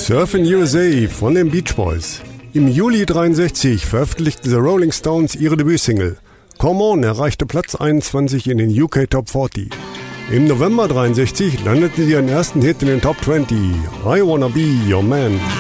Surfin' USA von den Beach Boys. Im Juli 63 veröffentlichten The Rolling Stones ihre Debütsingle. Come On erreichte Platz 21 in den UK Top 40. Im November 63 landeten sie ihren ersten Hit in den Top 20, I Wanna Be Your Man.